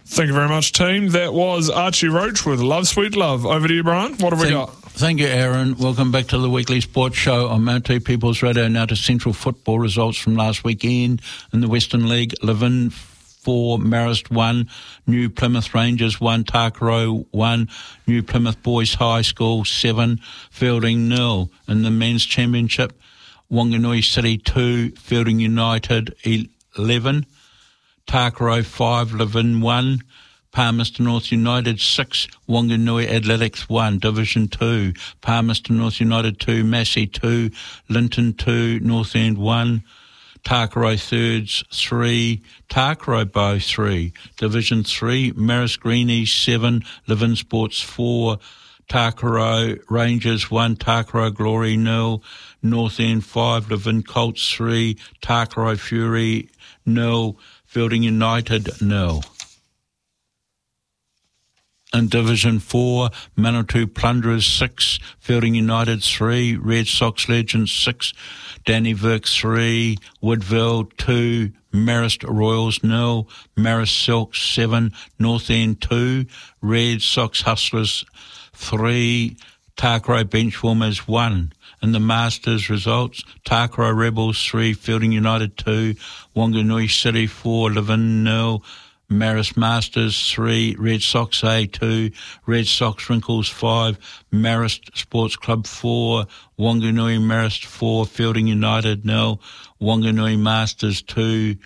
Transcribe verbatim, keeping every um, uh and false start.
Thank you very much, team. That was Archie Roach with Love Sweet Love. Over to you, Brian. What have thank, we got? Thank you, Aaron. Welcome back to the weekly sports show on Mount two People's Radio. Now to Central football results from last weekend in the Western League. Levin four, Marist one, New Plymouth Rangers one, Takaro one, New Plymouth Boys High School seven, Fielding nil. In the men's championship, Wanganui City two, Fielding United eleven, Takaro five, Levin one, Palmerston North United six, Wanganui Athletics one, Division two, Palmerston North United two, Massey two, Linton two, North End one, Takaro Thirds three, Takaro Bow three, Division three, Marist Greenies seven, Levin Sports four, Takaro Rangers one, Takaro Glory nil, North End five, Levin Colts three, Takaro Fury nil, Fielding United nil. In Division four, Manawatu Plunderers six, Fielding United three, Red Sox Legends six, Danny Virk three, Woodville two, Marist Royals nil, Marist Silks seven, North End two, Red Sox Hustlers three, Takaro Benchwarmers one. In the Masters results, Takaro Rebels three, Fielding United two, Wanganui City four, Levin nil, Marist Masters three, Red Sox A two, Red Sox Wrinkles five, Marist Sports Club four, Wanganui Marist four, Fielding United nil, Wanganui Masters two,